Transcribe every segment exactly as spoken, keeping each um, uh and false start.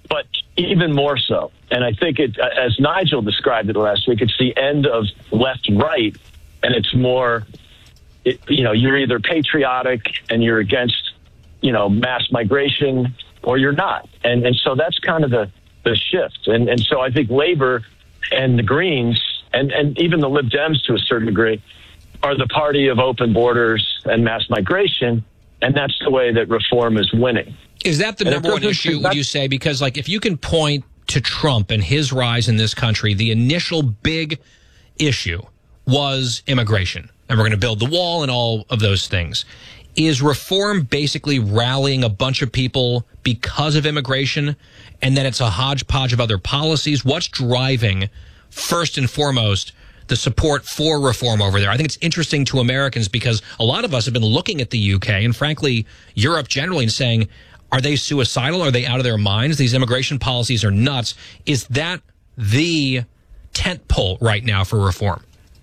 but even more so. And I think it, as Nigel described it last week, it's the end of left-right, and it's more, it, you know, you're either patriotic and you're against, you know, mass migration, or you're not. And and so that's kind of the, the shift. And and so I think Labor and the Greens, and, and even the Lib Dems to a certain degree, are the party of open borders and mass migration, and that's the way that reform is winning. Is that the and number one issue, would you say? Because, like, if you can point to Trump and his rise in this country, the initial big issue was immigration, and we're going to build the wall and all of those things. Is reform basically rallying a bunch of people because of immigration, and then it's a hodgepodge of other policies? What's driving, first and foremost, the support for reform over there? I think it's interesting to Americans because a lot of us have been looking at the U K and, frankly, Europe generally and saying, are they suicidal? Are they out of their minds? These immigration policies are nuts. Is that the tentpole right now for reform?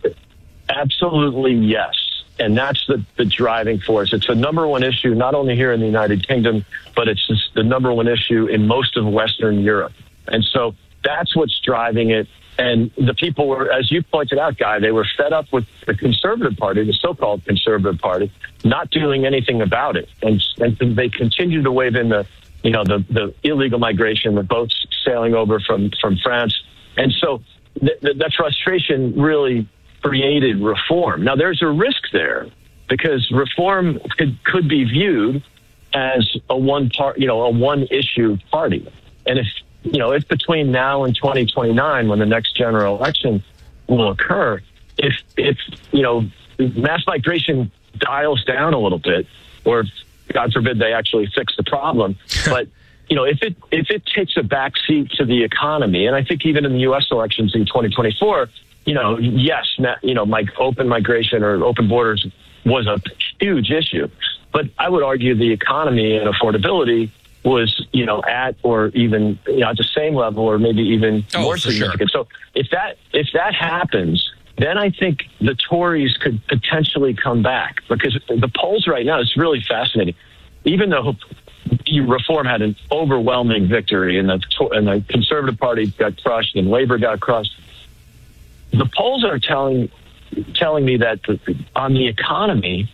Absolutely, yes. And that's the, the driving force. It's the number one issue, not only here in the United Kingdom, but it's just the number one issue in most of Western Europe. And so that's what's driving it. And the people were, as you pointed out, Guy, they were fed up with the Conservative Party, the so-called Conservative Party, not doing anything about it. And, and they continue to wave in the, you know, the, the illegal migration, the boats sailing over from, from France. And so th- th- that frustration really created reform. Now, there's a risk there because reform could, could be viewed as a one part, you know, a one issue party. And if, you know, if between now and twenty twenty-nine, when the next general election will occur, if, if, you know, mass migration dials down a little bit, or if, God forbid, they actually fix the problem, but, you know, if it, if it takes a backseat to the economy, and I think even in the U S elections in twenty twenty-four, you know, yes, you know, like open migration or open borders was a huge issue, but I would argue the economy and affordability was, you know, at or even, you know, at the same level or maybe even oh, more significant. Sure. So if that if that happens, then I think the Tories could potentially come back, because the polls right now is really fascinating. Even though reform had an overwhelming victory and the, and the Conservative Party got crushed and Labor got crushed, the polls are telling telling me that the, on the economy,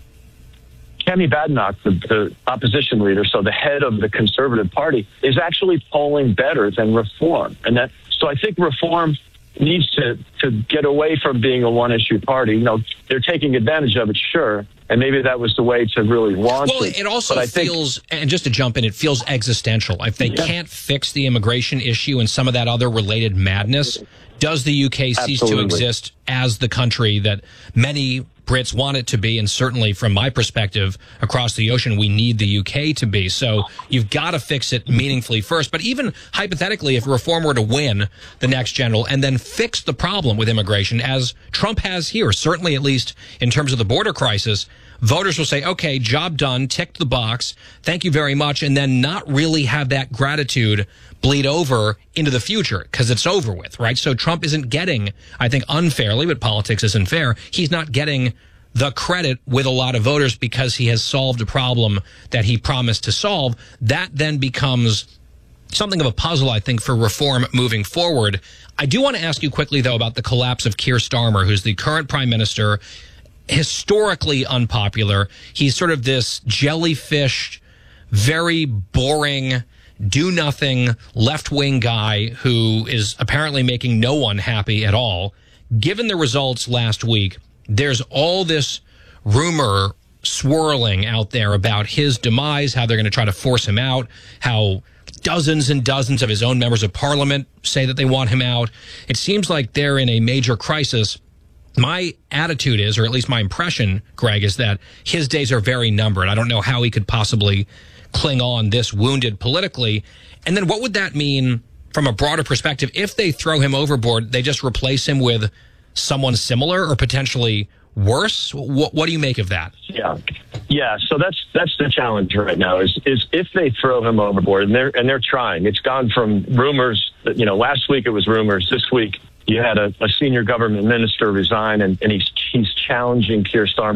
Kemi Badenoch, the, the opposition leader, so the head of the Conservative Party, is actually polling better than reform. And that, so I think reform needs to, to get away from being a one-issue party. You know, they're taking advantage of it, sure, and maybe that was the way to really launch well, it. Well, it also but feels, think, and just to jump in, it feels existential. If they yeah. can't fix the immigration issue and some of that other related madness, does the U K cease Absolutely. to exist as the country that many Brits want it to be? And certainly from my perspective, across the ocean, we need the U K to be. So you've got to fix it meaningfully first. But even hypothetically, if reform were to win the next general and then fix the problem with immigration, as Trump has here, certainly at least in terms of the border crisis, voters will say, okay, job done, ticked the box, thank you very much, and then not really have that gratitude bleed over into the future because it's over with, right? So Trump isn't getting, I think unfairly, but politics isn't fair, he's not getting the credit with a lot of voters because he has solved a problem that he promised to solve. That then becomes something of a puzzle, I think, for reform moving forward. I do want to ask you quickly, though, about the collapse of Keir Starmer, who's the current prime minister, historically unpopular. He's sort of this jellyfish, very boring, do-nothing, left-wing guy who is apparently making no one happy at all. Given the results last week, there's all this rumor swirling out there about his demise, how they're going to try to force him out, how dozens and dozens of his own members of parliament say that they want him out. It seems like they're in a major crisis. My attitude is, or at least my impression, Greg, is that his days are very numbered. I don't know how he could possibly cling on this wounded politically. And then what would that mean from a broader perspective? If they throw him overboard, they just replace him with someone similar or potentially worse? What, what do you make of that? Yeah, yeah. So that's that's the challenge right now. Is is if they throw him overboard, and they're and they're trying. It's gone from rumors. That, you know, last week it was rumors. This week you had a, a senior government minister resign, and, and he's he's challenging Keir Starmer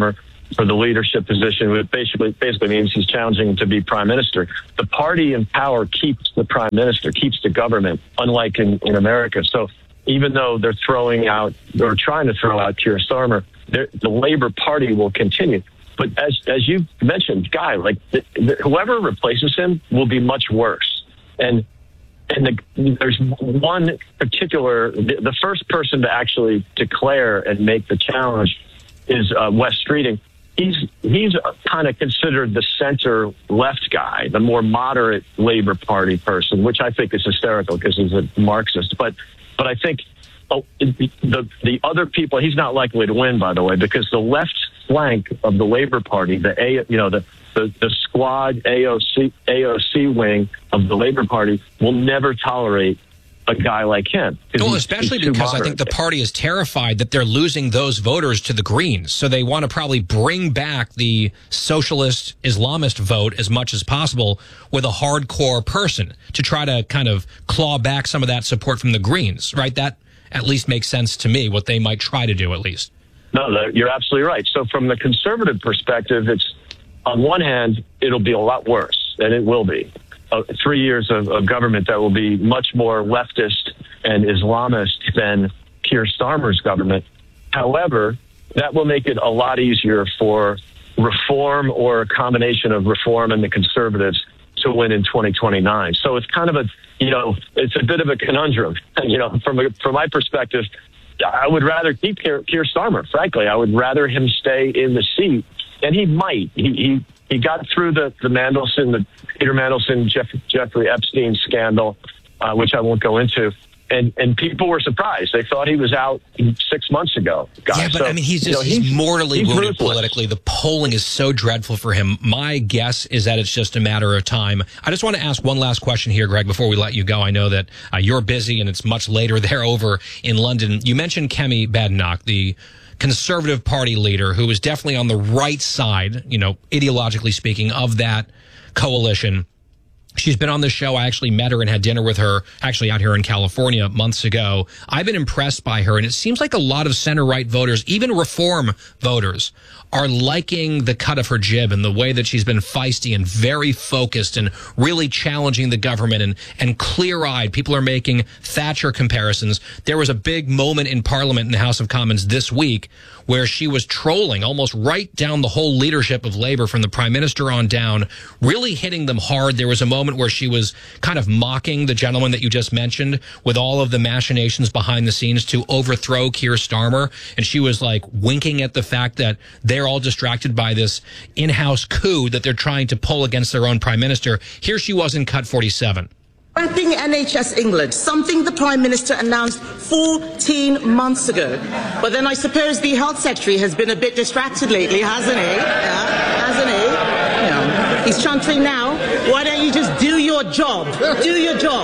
for the leadership position, which basically basically means he's challenging to be prime minister. The party in power keeps the prime minister, keeps the government, unlike in, in America. So even though they're throwing out, or trying to throw out Keir Starmer, the Labour Party will continue. But as as you mentioned, Guy, like the, the, whoever replaces him will be much worse. And and the, there's one particular, the, the first person to actually declare and make the challenge is uh, Wes Streeting. He's he's kind of considered the center left guy, the more moderate Labour Party person, which I think is hysterical because he's a Marxist. But but I think oh, the the other people, he's not likely to win, by the way, because the left flank of the Labour Party, the A, you know, the the, the squad A O C A O C wing of the Labour Party will never tolerate a guy like him. Well, especially he's because I think the party is terrified that they're losing those voters to the Greens. So they want to probably bring back the socialist Islamist vote as much as possible with a hardcore person to try to kind of claw back some of that support from the Greens, right? That at least makes sense to me, what they might try to do at least. No, you're absolutely right. So from the conservative perspective, it's on one hand, it'll be a lot worse, and it will be. Uh, three years of, of government that will be much more leftist and Islamist than Keir Starmer's government. However, that will make it a lot easier for reform or a combination of reform and the conservatives to win in twenty twenty-nine. So it's kind of a, you know, it's a bit of a conundrum. You know, from a, from my perspective, I would rather keep Keir, Keir Starmer. Frankly, I would rather him stay in the seat, and he might. He he, he got through the the Mandelson, the Peter Mandelson, Jeff, Jeffrey Epstein scandal, uh, which I won't go into. And and people were surprised. They thought he was out six months ago. Guys. Yeah, but so, I mean, he's just you know, he's, he's mortally he's wounded ruthless. politically. The polling is so dreadful for him. My guess is that it's just a matter of time. I just want to ask one last question here, Greg, before we let you go. I know that uh, you're busy and it's much later there over in London. You mentioned Kemi Badenoch, the Conservative Party leader, who is definitely on the right side, you know, ideologically speaking, of that coalition. She's been on the show. I actually met her and had dinner with her, actually out here in California months ago. I've been impressed by her, and it seems like a lot of center-right voters, even reform voters, are liking the cut of her jib and the way that she's been feisty and very focused and really challenging the government and, and clear-eyed. People are making Thatcher comparisons. There was a big moment in Parliament in the House of Commons this week where she was trolling almost right down the whole leadership of Labour from the Prime Minister on down, really hitting them hard. There was a moment where she was kind of mocking the gentleman that you just mentioned with all of the machinations behind the scenes to overthrow Keir Starmer. And she was like winking at the fact that they're all distracted by this in-house coup that they're trying to pull against their own Prime Minister. Here she was in Cut forty-seven. Scrapping N H S England, something the Prime Minister announced fourteen months ago. But then I suppose the Health Secretary has been a bit distracted lately, hasn't he? Yeah, hasn't he? Yeah. He's chanting now, why don't you just do your job? Do your job.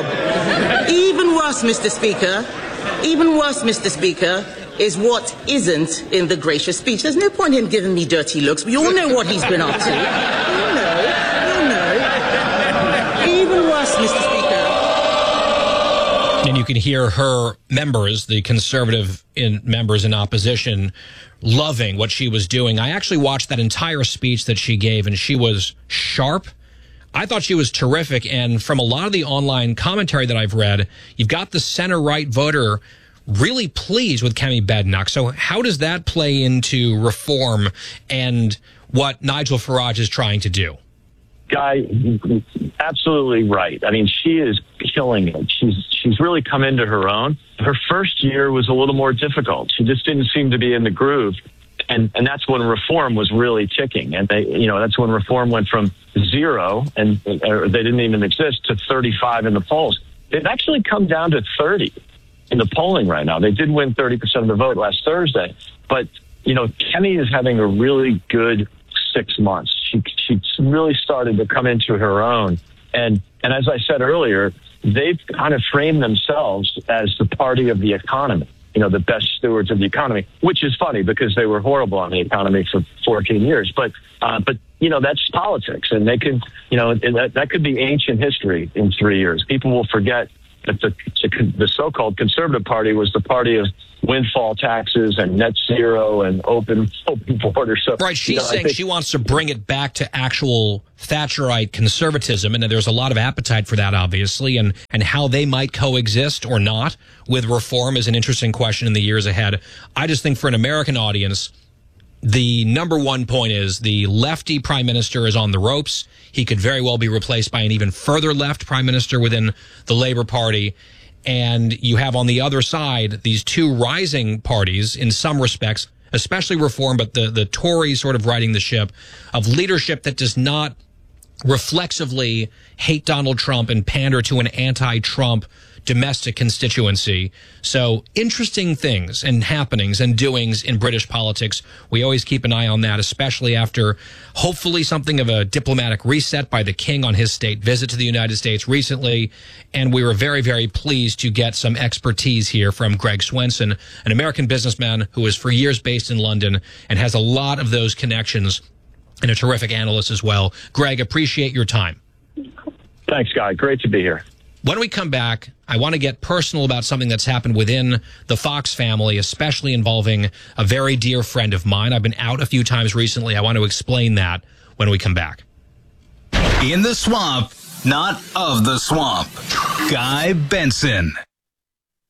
Even worse, Mister Speaker, even worse, Mister Speaker, is what isn't in the gracious speech. There's no point in giving me dirty looks. We all know what he's been up to. We all know. We all know. Even worse, Mister Speaker. And you can hear her members, the conservative in, members in opposition, loving what she was doing. I actually watched that entire speech that she gave, and she was sharp. I thought she was terrific. And from a lot of the online commentary that I've read, you've got the center-right voter really pleased with Kemi Badenoch. So how does that play into reform and what Nigel Farage is trying to do? Guy, absolutely right. I mean, she is killing it. She's she's really come into her own. Her first year was a little more difficult. She just didn't seem to be in the groove. And and that's when reform was really ticking. And they, you know, that's when reform went from zero, and or they didn't even exist, to thirty-five in the polls. They've actually come down to thirty in the polling right now. They did win thirty percent of the vote last Thursday. But, you know, Kemi is having a really good six months. She she really started to come into her own. And and as I said earlier, they've kind of framed themselves as the party of the economy, you know, the best stewards of the economy, which is funny because they were horrible on the economy for fourteen years. But, uh, but you know, that's politics. And they can, you know, that, that could be ancient history in three years. People will forget that the, the so-called conservative party was the party of windfall taxes and net zero and open open borders. So, right, she's you know, saying think, she wants to bring it back to actual Thatcherite conservatism, and there's a lot of appetite for that, obviously, and, and how they might coexist or not with reform is an interesting question in the years ahead. I just think for an American audience, the number one point is the lefty prime minister is on the ropes. He could very well be replaced by an even further left prime minister within the Labour Party. And you have on the other side these two rising parties in some respects, especially reform, but the, the Tories sort of riding the ship of leadership that does not reflexively hate Donald Trump and pander to an anti-Trump domestic constituency. So interesting things and happenings and doings in British politics. We always keep an eye on that, especially after hopefully something of a diplomatic reset by the king on his state visit to the United States recently. And we were very, very pleased to get some expertise here from Greg Swenson, an American businessman who was for years based in London and has a lot of those connections, and a terrific analyst as well. Greg, appreciate your time. Thanks, Guy. Great to be here. When we come back, I want to get personal about something that's happened within the Fox family, especially involving a very dear friend of mine. I've been out a few times recently. I want to explain that when we come back. In the swamp, not of the swamp. Guy Benson.